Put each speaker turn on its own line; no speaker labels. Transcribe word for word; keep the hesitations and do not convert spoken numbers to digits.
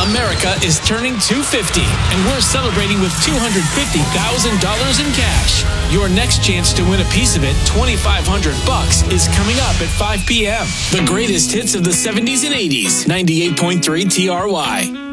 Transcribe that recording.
America is turning two hundred fifty, and we're celebrating with two hundred fifty thousand dollars in cash. Your next chance to win a piece of it, twenty-five hundred bucks, is coming up at five p.m. The greatest hits of the seventies and eighties, ninety-eight point three T R Y.